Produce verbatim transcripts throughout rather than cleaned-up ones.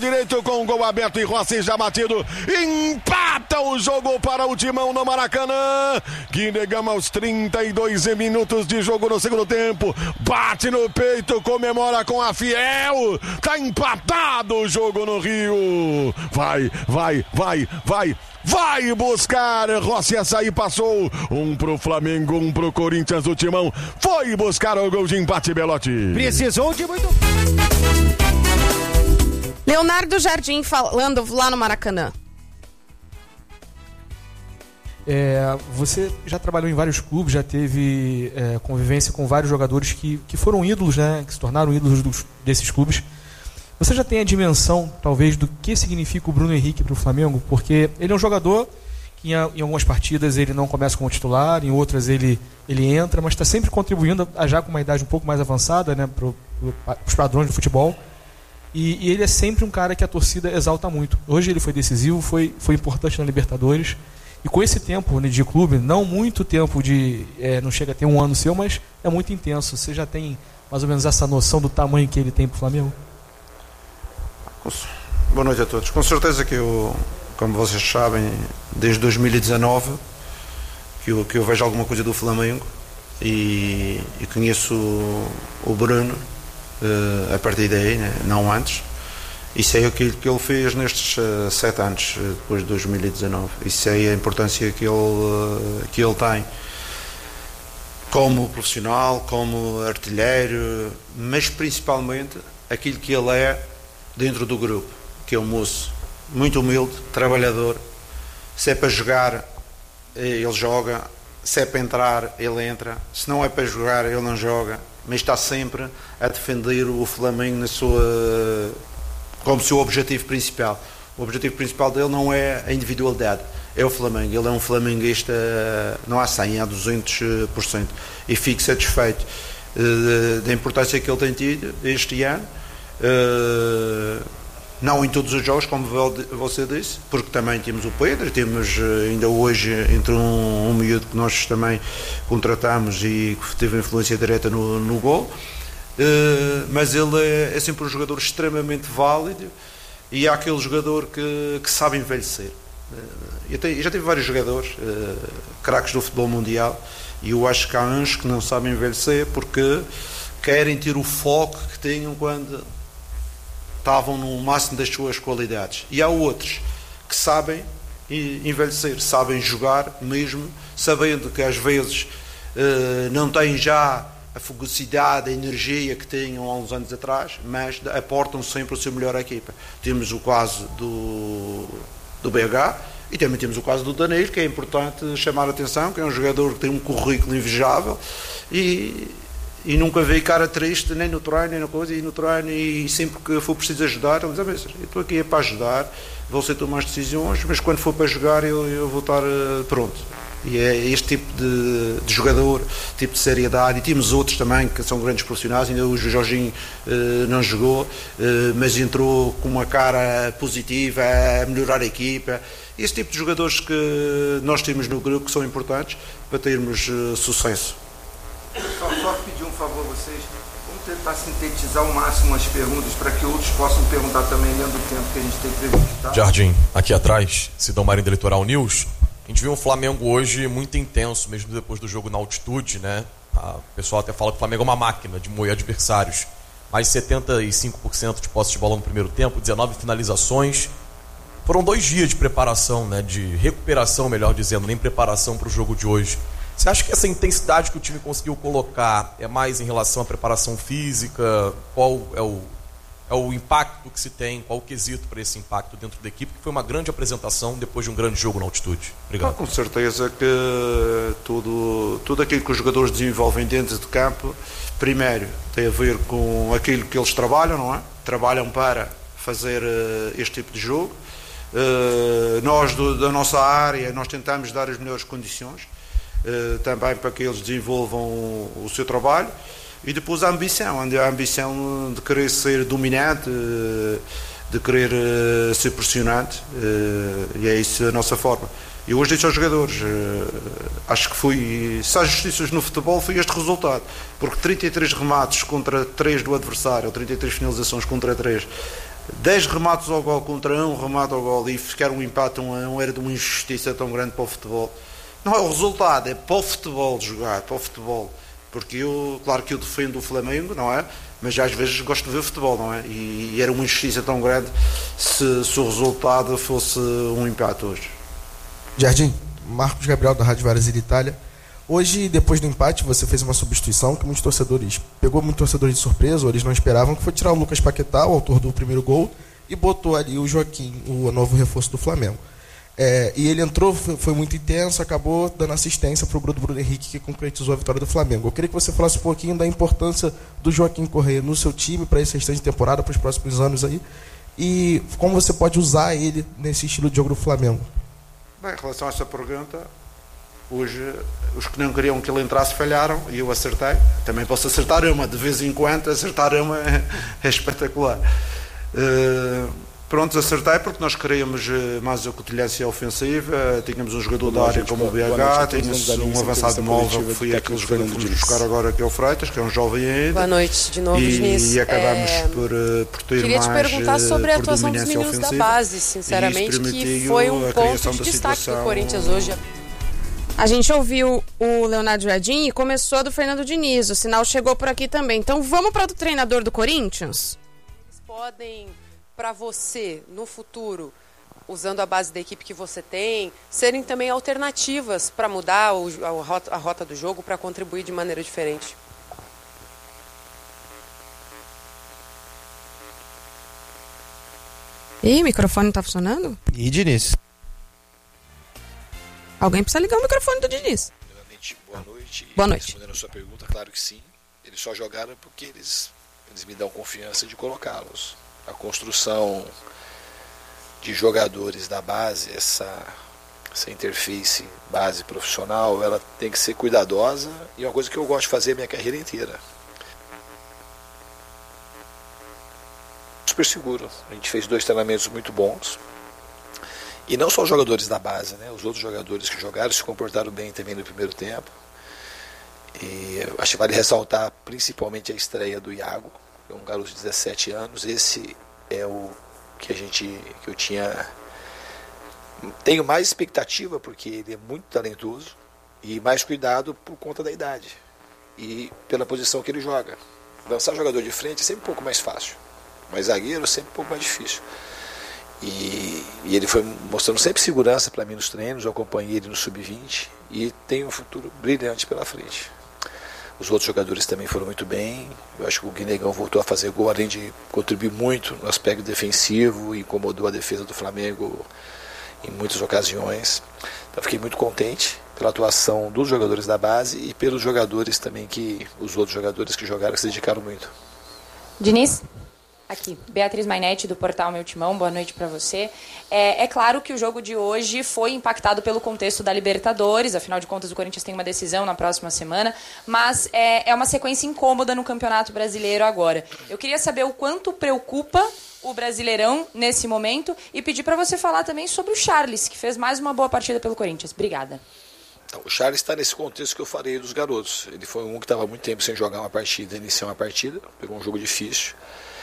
Direito com o gol aberto e Rossi já batido, empata o jogo para o Timão no Maracanã, que negamos aos trinta e dois minutos de jogo no segundo tempo, bate no peito, comemora com a Fiel, tá empatado o jogo no Rio, vai, vai, vai, vai, vai buscar, Rossi açaí passou, um pro Flamengo, um pro Corinthians, o Timão foi buscar o gol de empate, Belotti. Precisou de muito... Leonardo Jardim falando lá no Maracanã. É, você já trabalhou em vários clubes, já teve é, convivência com vários jogadores que, que foram ídolos, né, que se tornaram ídolos dos, desses clubes. Você já tem a dimensão, talvez, do que significa o Bruno Henrique para o Flamengo? Porque ele é um jogador que em, em algumas partidas ele não começa como titular, em outras ele, ele entra, mas está sempre contribuindo, a, já com uma idade um pouco mais avançada, né, para os padrões do futebol. E, e ele é sempre um cara que a torcida exalta muito. Hoje ele foi decisivo, foi, foi importante na Libertadores. E com esse tempo, né, de clube, não muito tempo de... É, não chega a ter um ano seu, mas é muito intenso. Você já tem mais ou menos essa noção do tamanho que ele tem para o Flamengo? Boa noite a todos. Com certeza que eu, como vocês sabem, desde dois mil e dezanove que eu, que eu vejo alguma coisa do Flamengo e, e conheço o, o Bruno Uh, a partir daí, né? Não antes, e sei aquilo que ele fez nestes uh, sete anos, uh, depois de dois mil e dezanove, e sei a importância que ele, uh, que ele tem como profissional, como artilheiro, mas principalmente aquilo que ele é dentro do grupo, que é um moço muito humilde, trabalhador. Se é para jogar, ele joga, se é para entrar, ele entra, se não é para jogar, ele não joga, mas está sempre a defender o Flamengo na sua, como seu objetivo principal. O objetivo principal dele não é a individualidade, é o Flamengo. Ele é um flamenguista, não há cem, há duzentos por cento, e fico satisfeito uh, da importância que ele tem tido este ano, uh, não em todos os jogos, como você disse, porque também temos o Pedro, temos ainda hoje entre um, um miúdo que nós também contratamos e que teve influência direta no, no gol, uh, mas ele é, é sempre um jogador extremamente válido e é aquele jogador que, que sabe envelhecer. Uh, eu, tenho, eu já tive vários jogadores, uh, craques do futebol mundial, e eu acho que há uns que não sabem envelhecer porque querem ter o foco que tinham quando estavam no máximo das suas qualidades, e há outros que sabem envelhecer, sabem jogar mesmo, sabendo que às vezes uh, não têm já a fugacidade, a energia que tinham há uns anos atrás, mas aportam sempre o seu melhor à equipa. Temos o caso do, do B H e também temos o caso do Danilo, que é importante chamar a atenção, que é um jogador que tem um currículo invejável e e nunca veio cara triste, nem no treino, nem na coisa, e no treino, e sempre que for preciso ajudar, ele diz, ah, eu estou aqui é para ajudar, vou ser tomar as decisões, mas quando for para jogar eu, eu vou estar uh, pronto. E é este tipo de, de jogador, tipo de seriedade, e temos outros também que são grandes profissionais, ainda o Jorginho uh, não jogou, uh, mas entrou com uma cara positiva a melhorar a equipa. Esse tipo de jogadores que nós temos no grupo que são importantes para termos uh, sucesso. Só, só pedir um favor a vocês, vamos tentar sintetizar ao máximo as perguntas para que outros possam perguntar também dentro do tempo que a gente tem previsto, tá? Jardim, aqui atrás, Sidão Marinho do Litoral News. A gente viu um Flamengo hoje muito intenso, mesmo depois do jogo na altitude, né? O pessoal até fala que o Flamengo é uma máquina de moer adversários. Mais de setenta e cinco por cento de posse de bola no primeiro tempo, dezenove finalizações. Foram dois dias de preparação, né? De recuperação, melhor dizendo, nem preparação para o jogo de hoje. Você acha que essa intensidade que o time conseguiu colocar é mais em relação à preparação física? Qual é o, é o impacto que se tem? Qual o quesito para esse impacto dentro da equipe? Que foi uma grande apresentação depois de um grande jogo na altitude. Obrigado. Ah, com certeza que tudo, tudo aquilo que os jogadores desenvolvem dentro de campo, primeiro, tem a ver com aquilo que eles trabalham, não é? Trabalham para fazer uh, este tipo de jogo. Uh, nós, do, da nossa área, nós tentamos dar as melhores condições. Uh, também para que eles desenvolvam o, o seu trabalho, e depois a ambição, a ambição de querer ser dominante, uh, de querer uh, ser pressionante, uh, e é isso a nossa forma. E hoje disse aos jogadores, uh, acho que foi, se há justiças no futebol, foi este resultado, porque trinta e três remates contra três do adversário, ou trinta e três finalizações contra três, dez remates ao gol contra um remate ao gol e ficar um empate um a um era de uma injustiça tão grande para o futebol. Não é o resultado, é para o futebol jogar, para o futebol. Porque eu, claro que eu defendo o Flamengo, não é? Mas às vezes gosto de ver futebol, não é? E, e era uma injustiça tão grande se, se o resultado fosse um empate hoje. Jardim, Marcos Gabriel da Rádio Varazil Itália. Hoje, depois do empate, você fez uma substituição que muitos torcedores, pegou muitos torcedores de surpresa, ou eles não esperavam, que foi tirar o Lucas Paquetá, o autor do primeiro gol, e botou ali o Joaquim, o novo reforço do Flamengo. É, e ele entrou, foi, foi muito intenso, acabou dando assistência para o Bruno, Bruno Henrique, que concretizou a vitória do Flamengo. Eu queria que você falasse um pouquinho da importância do Joaquim Correia no seu time, para esse restante de temporada, para os próximos anos aí, e como você pode usar ele nesse estilo de jogo do Flamengo. Bem, em relação a essa pergunta, hoje os que não queriam que ele entrasse falharam e eu acertei. Também posso acertar uma, de vez em quando acertar uma é, é espetacular. Uh, pronto, acertei porque nós queríamos mais acutilhância ofensiva, tínhamos um jogador da área como o B H, tínhamos um avançado móvel que foi aquele jogador que fomos buscar agora, que é o Freitas, que é um jovem ainda. Boa noite, de novo, Diniz. E, e acabámos é... por, por ter Queria mais te perguntar sobre a atuação dos meninos ofensiva, da base, sinceramente, que foi um ponto de destaque do Corinthians hoje. A gente ouviu o Leonardo Jardim e começou do Fernando Diniz. O sinal chegou por aqui também. Então vamos para o treinador do Corinthians? Eles podem, para você, no futuro, usando a base da equipe que você tem, serem também alternativas para mudar o, a, rota, a rota do jogo, para contribuir de maneira diferente? Ih, o microfone não tá funcionando? E Diniz? Alguém precisa ligar o microfone do Diniz. Primeiramente, boa noite. Boa noite. Respondendo a sua pergunta, claro que sim. Eles só jogaram porque eles, eles me dão confiança de colocá-los. A construção de jogadores da base, essa, essa interface base profissional, ela tem que ser cuidadosa e é uma coisa que eu gosto de fazer a minha carreira inteira. Super seguro. A gente fez dois treinamentos muito bons. E não só os jogadores da base, né? Os outros jogadores que jogaram se comportaram bem também no primeiro tempo. E acho que vale ressaltar principalmente a estreia do Iago, que é um garoto de dezessete anos. Esse é o que a gente, que eu tinha, tenho mais expectativa porque ele é muito talentoso e mais cuidado por conta da idade e pela posição que ele joga. Lançar jogador de frente é sempre um pouco mais fácil, mas zagueiro é sempre um pouco mais difícil. E, e ele foi mostrando sempre segurança para mim nos treinos, eu acompanhei ele no sub vinte e tem um futuro brilhante pela frente. Os outros jogadores também foram muito bem, eu acho que o Guinegão voltou a fazer gol, além de contribuir muito no aspecto defensivo, incomodou a defesa do Flamengo em muitas ocasiões. Então fiquei muito contente pela atuação dos jogadores da base e pelos jogadores também, que os outros jogadores que jogaram, que se dedicaram muito. Diniz? Aqui, Beatriz Mainetti, do portal Meu Timão, boa noite para você. É, é claro que o jogo de hoje foi impactado pelo contexto da Libertadores, afinal de contas o Corinthians tem uma decisão na próxima semana, mas é, é uma sequência incômoda no Campeonato Brasileiro agora. Eu queria saber o quanto preocupa o Brasileirão nesse momento e pedir para você falar também sobre o Charles, que fez mais uma boa partida pelo Corinthians. Obrigada. Então, o Charles está nesse contexto que eu falei dos garotos. Ele foi um que estava muito tempo sem jogar uma partida, iniciar uma partida, pegou um jogo difícil.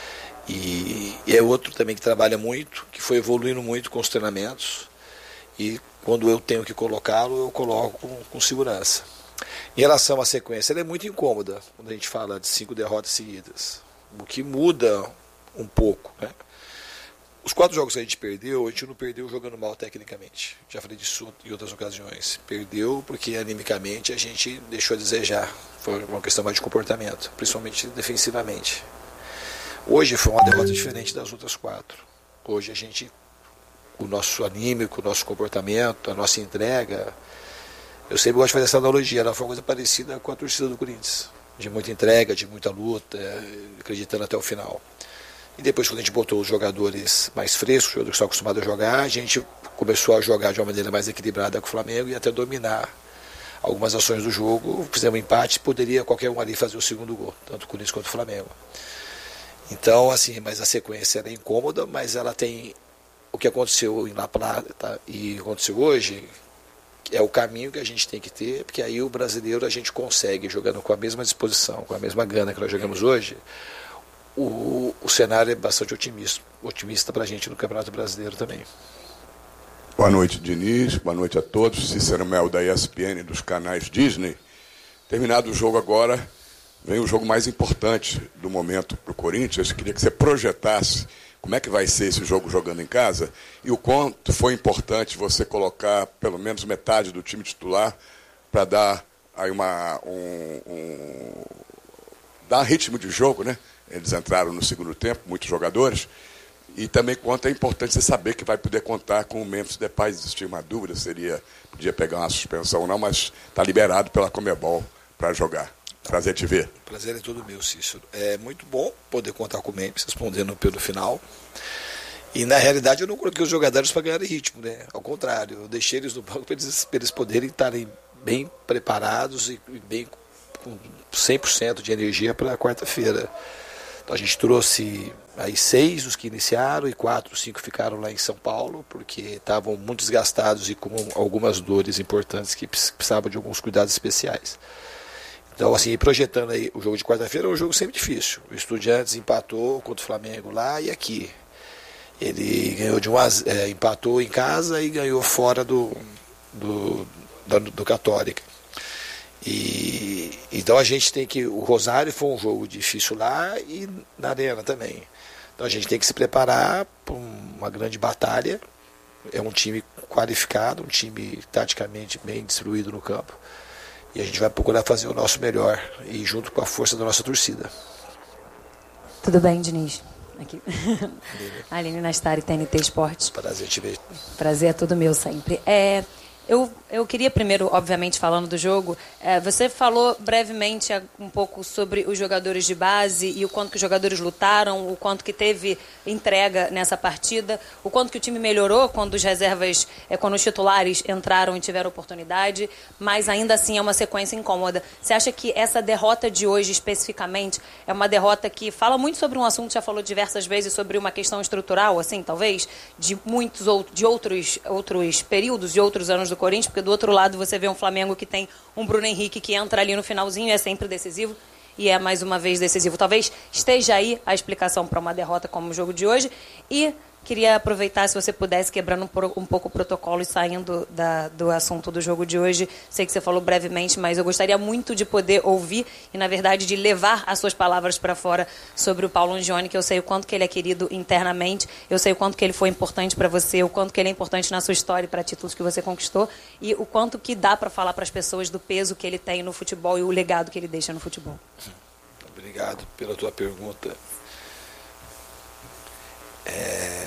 E, e é outro também que trabalha muito, que foi evoluindo muito com os treinamentos, e quando eu tenho que colocá-lo, eu coloco com, com segurança. Em relação à sequência, ela é muito incômoda quando a gente fala de cinco derrotas seguidas, o que muda um pouco, né? Os quatro jogos que a gente perdeu, a gente não perdeu jogando mal tecnicamente, já falei disso em outras ocasiões, perdeu porque animicamente a gente deixou a desejar, foi uma questão mais de comportamento, principalmente defensivamente. Hoje foi uma derrota diferente das outras quatro. Hoje a gente, o nosso anímico, o nosso comportamento, a nossa entrega, eu sempre gosto de fazer essa analogia, ela foi uma coisa parecida com a torcida do Corinthians, de muita entrega, de muita luta, acreditando até o final. E depois, quando a gente botou os jogadores mais frescos, os jogadores que estão acostumados a jogar, a gente começou a jogar de uma maneira mais equilibrada com o Flamengo e até dominar algumas ações do jogo. Fizemos um empate, poderia qualquer um ali fazer o segundo gol, tanto o Corinthians quanto o Flamengo. Então, assim, mas a sequência é incômoda, mas ela tem o que aconteceu em La Plata e aconteceu hoje, é o caminho que a gente tem que ter, porque aí o brasileiro a gente consegue, jogando com a mesma disposição, com a mesma gana que nós jogamos hoje, o, o cenário é bastante otimista, otimista para a gente no Campeonato Brasileiro também. Boa noite, Diniz. Boa noite a todos. Cícero Mel, da E S P N, dos canais Disney. Terminado o jogo agora, vem o jogo mais importante do momento para o Corinthians. Eu queria que você projetasse como é que vai ser esse jogo jogando em casa e o quanto foi importante você colocar pelo menos metade do time titular para dar aí uma, um, um, dar ritmo de jogo, né? Eles entraram no segundo tempo, muitos jogadores. E também quanto é importante você saber que vai poder contar com o Memphis Depay. Existia uma dúvida, seria, podia pegar uma suspensão ou não, mas está liberado pela Conmebol para jogar. Prazer te ver. Prazer é todo meu, Cícero. É muito bom poder contar com o Memphis, respondendo pelo final. E na realidade eu não coloquei os jogadores para ganhar ritmo, né? Ao contrário, eu deixei eles no banco para eles, para eles poderem estarem bem preparados e bem com cem por cento de energia para a quarta-feira. Então a gente trouxe aí seis os que iniciaram e quatro, cinco ficaram lá em São Paulo, porque estavam muito desgastados e com algumas dores importantes que precisavam de alguns cuidados especiais. Então, assim, projetando aí o jogo de quarta-feira, é um jogo sempre difícil. O Estudiantes empatou contra o Flamengo lá e aqui. Ele ganhou de um, é, empatou em casa e ganhou fora do, do, do, do Católica. E, então a gente tem que... O Rosário foi um jogo difícil lá e na Arena também. Então a gente tem que se preparar para uma grande batalha. É um time qualificado, um time taticamente bem distribuído no campo. E a gente vai procurar fazer o nosso melhor e junto com a força da nossa torcida. Tudo bem, Diniz? Aqui. Aline Nastari, T N T Esportes. Prazer te ver. Prazer é todo meu sempre. É... Eu, eu queria primeiro, obviamente, falando do jogo, é, você falou brevemente um pouco sobre os jogadores de base e o quanto que os jogadores lutaram, o quanto que teve entrega nessa partida, o quanto que o time melhorou quando os reservas, é, quando os titulares entraram e tiveram oportunidade, mas ainda assim é uma sequência incômoda. Você acha que essa derrota de hoje, especificamente, é uma derrota que fala muito sobre um assunto que já falou diversas vezes, sobre uma questão estrutural, assim, talvez, de muitos de outros, outros períodos, de outros anos do Corinthians, porque do outro lado você vê um Flamengo que tem um Bruno Henrique que entra ali no finalzinho e é sempre decisivo, e é mais uma vez decisivo. Talvez esteja aí a explicação para uma derrota como o jogo de hoje. E queria aproveitar, se você pudesse, quebrando um pouco o protocolo e saindo da, do assunto do jogo de hoje. Sei que você falou brevemente, mas eu gostaria muito de poder ouvir e, na verdade, de levar as suas palavras para fora sobre o Paulo Angione, que eu sei o quanto que ele é querido internamente, eu sei o quanto que ele foi importante para você, o quanto que ele é importante na sua história e para títulos que você conquistou, e o quanto que dá para falar para as pessoas do peso que ele tem no futebol e o legado que ele deixa no futebol. Obrigado pela tua pergunta. É...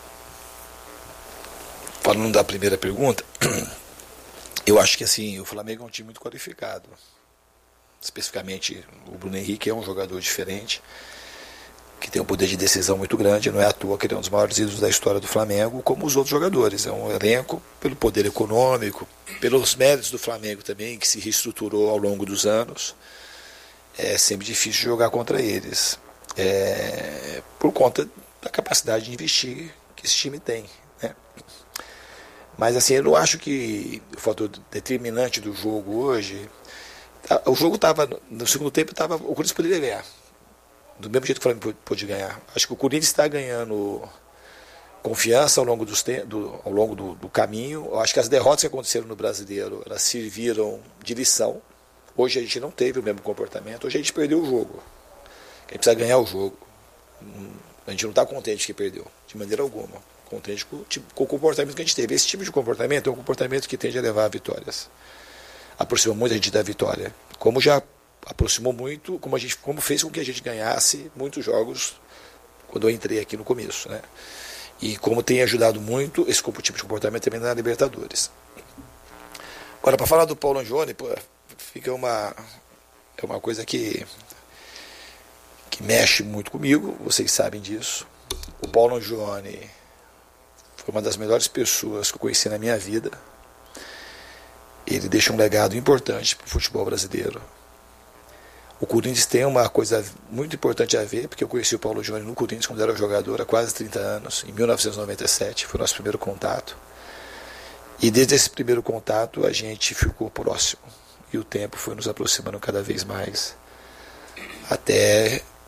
Falando da primeira pergunta, eu acho que assim, o Flamengo é um time muito qualificado. Especificamente, o Bruno Henrique é um jogador diferente, que tem um poder de decisão muito grande, não é à toa que ele é um dos maiores ídolos da história do Flamengo, como os outros jogadores. É um elenco pelo poder econômico, pelos méritos do Flamengo também, que se reestruturou ao longo dos anos. É sempre difícil jogar contra eles, é, por conta da capacidade de investir que esse time tem, né? Mas assim, eu não acho que o fator determinante do jogo hoje, o jogo estava, no segundo tempo, tava, o Corinthians poderia ganhar, do mesmo jeito que o Flamengo pôde ganhar. Acho que o Corinthians está ganhando confiança ao longo, dos, do, ao longo do, do caminho. Eu acho que as derrotas que aconteceram no Brasileiro, elas serviram de lição. Hoje a gente não teve o mesmo comportamento, hoje a gente perdeu o jogo. A gente precisa ganhar o jogo. A gente não está contente que perdeu, de maneira alguma. Contente com, com o comportamento que a gente teve. Esse tipo de comportamento é um comportamento que tende a levar a vitórias. Aproxima muito a gente da vitória. Como já aproximou muito, como, a gente, como fez com que a gente ganhasse muitos jogos quando eu entrei aqui no começo, né? E como tem ajudado muito esse tipo de comportamento também na Libertadores. Agora, para falar do Paulo Angione, pô, fica uma, é uma coisa que, que mexe muito comigo, vocês sabem disso. O Paulo Angione foi uma das melhores pessoas que eu conheci na minha vida. Ele deixa um legado importante para o futebol brasileiro. O Corinthians tem uma coisa muito importante a ver, porque eu conheci o Paulo Angione no Corinthians quando era jogador, há quase trinta anos, em mil novecentos e noventa e sete, foi o nosso primeiro contato. E desde esse primeiro contato a gente ficou próximo. E o tempo foi nos aproximando cada vez mais, até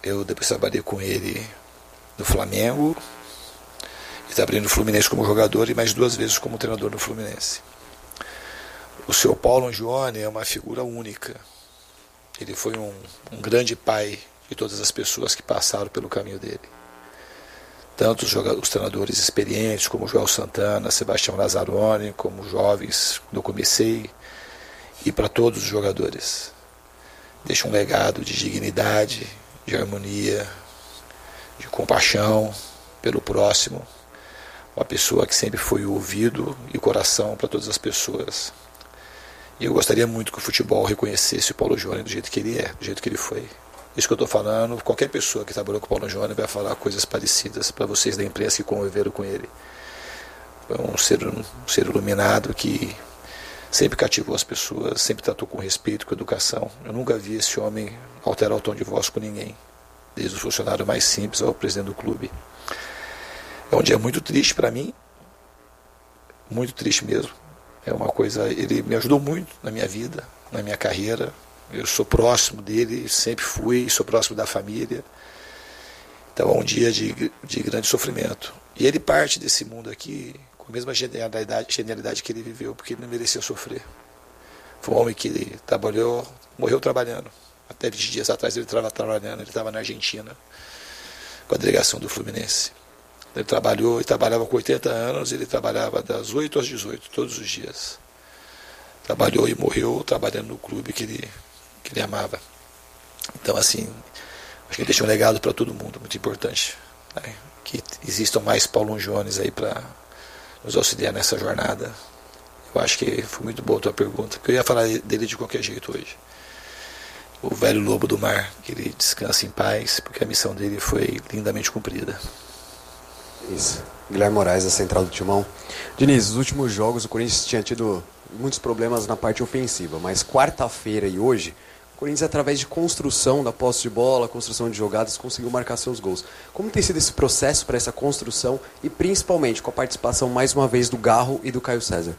Eu depois trabalhei com ele no Flamengo, e trabalhei no Fluminense como jogador e mais duas vezes como treinador no Fluminense. O seu Paulo Angione é uma figura única. Ele foi um, um grande pai de todas as pessoas que passaram pelo caminho dele. Tanto os, os treinadores experientes, como o Joel Santana, Sebastião Lazzaroni, como jovens, quando eu comecei, e para todos os jogadores. Deixa um legado de dignidade, de harmonia, de compaixão pelo próximo. Uma pessoa que sempre foi o ouvido e o coração para todas as pessoas. E eu gostaria muito que o futebol reconhecesse o Paulo Angione do jeito que ele é, do jeito que ele foi. Isso que eu estou falando, qualquer pessoa que trabalhou com o Paulo Angione vai falar coisas parecidas para vocês da imprensa que conviveram com ele. Foi um ser, um ser iluminado que sempre cativou as pessoas, sempre tratou com respeito, com educação. Eu nunca vi esse homem alterar o tom de voz com ninguém, desde o funcionário mais simples ao presidente do clube. É um dia muito triste para mim, muito triste mesmo. É uma coisa, ele me ajudou muito na minha vida, na minha carreira. Eu sou próximo dele, sempre fui, sou próximo da família. Então é um dia de, de grande sofrimento. E ele parte desse mundo aqui com a mesma genialidade, genialidade que ele viveu, porque ele não merecia sofrer. Foi um homem que ele trabalhou, morreu trabalhando. Até vinte dias atrás ele estava trabalhando, ele estava na Argentina, com a delegação do Fluminense. Ele trabalhou e trabalhava com oitenta anos, ele trabalhava das oito às dezoito, todos os dias. Trabalhou e morreu trabalhando no clube que ele, que ele amava. Então, assim, acho que ele deixou um legado para todo mundo, muito importante. Né? Que existam mais Paulo Angiones aí para nos auxiliar nessa jornada. Eu acho que foi muito boa a tua pergunta, porque eu ia falar dele de qualquer jeito hoje. O velho lobo do mar, que ele descanse em paz, porque a missão dele foi lindamente cumprida. Isso. Guilherme Moraes, da Central do Timão. Diniz, nos últimos jogos o Corinthians tinha tido muitos problemas na parte ofensiva, mas quarta-feira e hoje, o Corinthians, através de construção da posse de bola, construção de jogadas, conseguiu marcar seus gols. Como tem sido esse processo para essa construção e principalmente com a participação mais uma vez do Garro e do Caio César?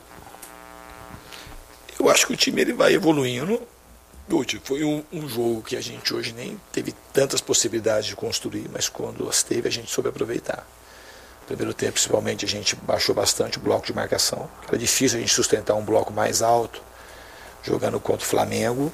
Eu acho que o time ele vai evoluindo. Foi um, um jogo que a gente hoje nem teve tantas possibilidades de construir, mas quando as teve a gente soube aproveitar. No primeiro tempo, principalmente, a gente baixou bastante o bloco de marcação. Era difícil a gente sustentar um bloco mais alto, jogando contra o Flamengo.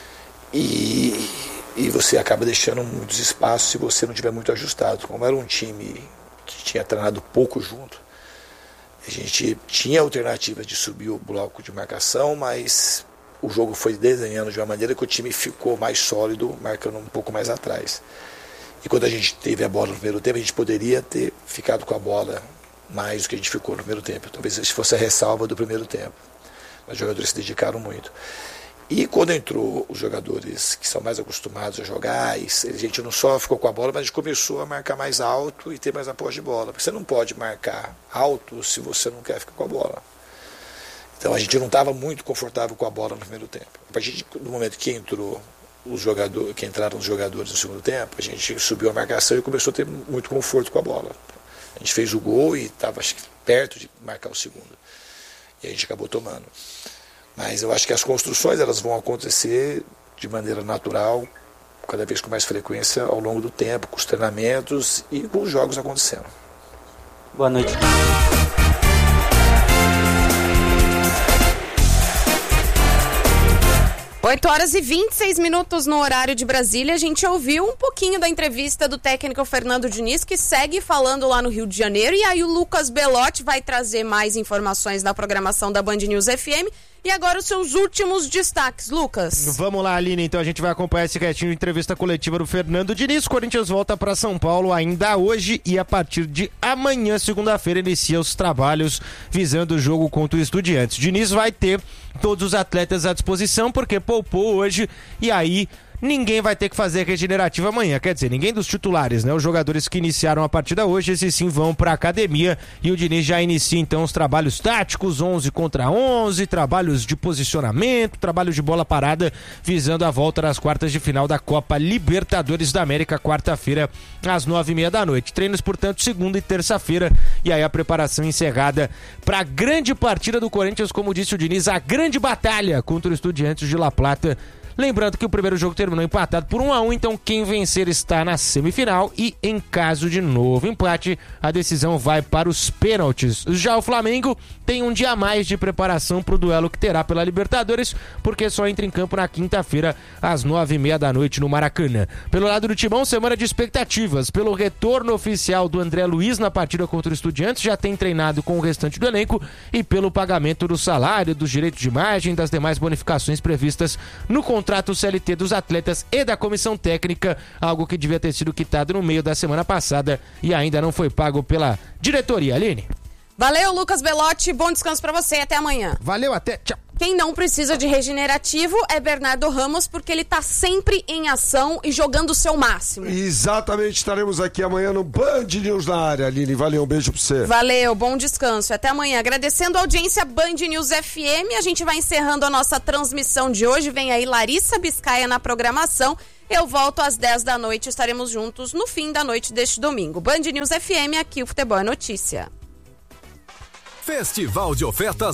E, e você acaba deixando muitos espaços se você não tiver muito ajustado. Como era um time que tinha treinado pouco junto, a gente tinha alternativa de subir o bloco de marcação, mas o jogo foi desenhando de uma maneira que o time ficou mais sólido, marcando um pouco mais atrás. E quando a gente teve a bola no primeiro tempo, a gente poderia ter ficado com a bola mais do que a gente ficou no primeiro tempo. Talvez isso fosse a ressalva do primeiro tempo. Mas os jogadores se dedicaram muito. E quando entrou os jogadores que são mais acostumados a jogar, a gente não só ficou com a bola, mas a gente começou a marcar mais alto e ter mais a posse de bola. Porque você não pode marcar alto se você não quer ficar com a bola. Então a gente não estava muito confortável com a bola no primeiro tempo. A partir do momento que entrou os jogadores, que entraram os jogadores no segundo tempo, a gente subiu a marcação e começou a ter muito conforto com a bola. A gente fez o gol e estava perto de marcar o segundo. E a gente acabou tomando. Mas eu acho que as construções elas vão acontecer de maneira natural, cada vez com mais frequência ao longo do tempo, com os treinamentos e com os jogos acontecendo. Boa noite. oito horas e vinte e seis minutos no horário de Brasília. A gente ouviu um pouquinho da entrevista do técnico Fernando Diniz, que segue falando lá no Rio de Janeiro. E aí o Lucas Belotti vai trazer mais informações da programação da Band News F M. E agora os seus últimos destaques, Lucas. Vamos lá, Aline, então a gente vai acompanhar esse restinho de entrevista coletiva do Fernando Diniz. O Corinthians volta para São Paulo ainda hoje e a partir de amanhã, segunda-feira, inicia os trabalhos visando o jogo contra o Estudiantes. Diniz vai ter todos os atletas à disposição porque poupou hoje e aí ninguém vai ter que fazer regenerativa amanhã, quer dizer, ninguém dos titulares, né? Os jogadores que iniciaram a partida hoje, esses sim vão para a academia e o Diniz já inicia então os trabalhos táticos, onze contra onze, trabalhos de posicionamento, trabalho de bola parada, visando a volta das quartas de final da Copa Libertadores da América, quarta-feira, às nove e meia da noite. Treinos, portanto, segunda e terça-feira, e aí a preparação encerrada para a grande partida do Corinthians, como disse o Diniz, a grande batalha contra o Estudiantes de La Plata, Lembrando que o primeiro jogo terminou empatado por um a um, então quem vencer está na semifinal e em caso de novo empate, a decisão vai para os pênaltis. Já o Flamengo tem um dia a mais de preparação para o duelo que terá pela Libertadores, porque só entra em campo na quinta-feira às nove e meia da noite no Maracanã. Pelo lado do Timão, semana de expectativas. Pelo retorno oficial do André Luiz na partida contra o Estudiantes, já tem treinado com o restante do elenco, e pelo pagamento do salário, dos direitos de imagem, das demais bonificações previstas no contrato C L T dos atletas e da comissão técnica, algo que devia ter sido quitado no meio da semana passada e ainda não foi pago pela diretoria. Aline. Valeu, Lucas Belotti. Bom descanso pra você. Até amanhã. Valeu, até. Tchau. Quem não precisa de regenerativo é Bernardo Ramos, porque ele tá sempre em ação e jogando o seu máximo. Exatamente, estaremos aqui amanhã no Band News na área, Aline. Valeu, um beijo pra você. Valeu, bom descanso. Até amanhã. Agradecendo a audiência Band News F M, a gente vai encerrando a nossa transmissão de hoje. Vem aí Larissa Biscaia na programação. Eu volto às dez da noite, estaremos juntos no fim da noite deste domingo. Band News F M, aqui o Futebol é Notícia. Festival de ofertas